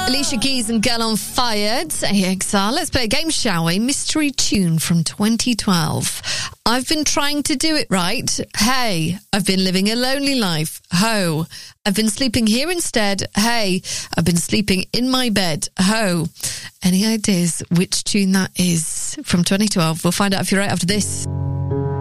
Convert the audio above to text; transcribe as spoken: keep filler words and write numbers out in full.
Alicia Keys and Girl on Fire, A X R. Let's play a game, shall we? Mystery tune from twenty twelve. I've been trying to do it right. Hey, I've been living a lonely life. Ho. I've been sleeping here instead. Hey, I've been sleeping in my bed. Ho. Any ideas which tune that is from twenty twelve? We'll find out if you're right after this.